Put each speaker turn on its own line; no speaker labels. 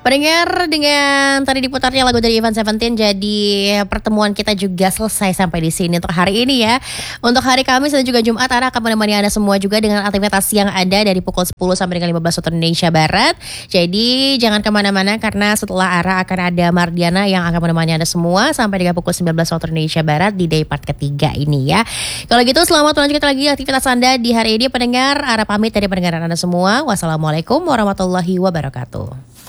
Pendengar, dengan tadi diputarnya lagu dari Ivan Seventeen, jadi pertemuan kita juga selesai sampai di sini untuk hari ini ya. Untuk hari Kamis dan juga Jumat, Ara akan menemani Anda semua juga dengan aktivitas yang ada dari pukul 10 sampai dengan 15 waktu Indonesia Barat. Jadi jangan kemana-mana karena setelah Ara akan ada Mardiana yang akan menemani Anda semua sampai dengan pukul 19 waktu Indonesia Barat di day part ketiga ini ya. Kalau gitu selamat melanjutkan lagi aktivitas Anda di hari ini pendengar. Ara pamit dari pendengaran Anda semua. Wassalamualaikum warahmatullahi wabarakatuh.